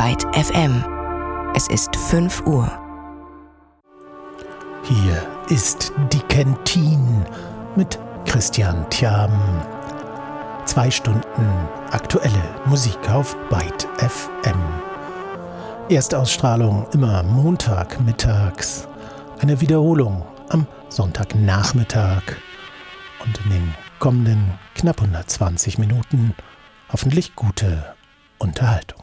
Byte FM. Es ist 5 Uhr. Hier ist die Kentin mit Christian Thiam. 2 Stunden aktuelle Musik auf Byte FM. Erstausstrahlung immer Montagmittags. Eine Wiederholung am Sonntagnachmittag. Und in den kommenden knapp 120 Minuten hoffentlich gute Unterhaltung.